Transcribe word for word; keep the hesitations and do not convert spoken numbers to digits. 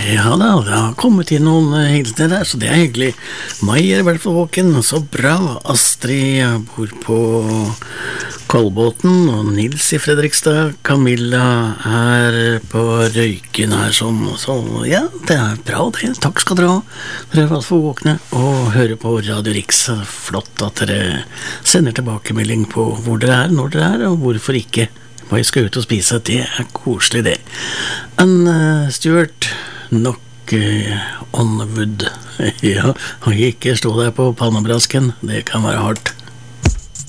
Ja da, det har kommet inn noen eh, hilsener der, så det er hyggelig. Mai er i hvert fall våken, så bra. Astrid bor på Kolbåten, og Nils i Fredrikstad. Camilla er på Røyken her sånn, så ja, det er bra det. Takk skal dere ha. Dere er i hvert fall våkne og hører på Radio Riks. Flott at dere sender tilbakemelding på hvor dere er, når dere er, og hvorfor ikke. Hva jeg skal ut og spise, det er koselig det. En uh, Stuart, nok uh, on wood. Ja, og ikke stå der på pannebrasken, det kan være hardt.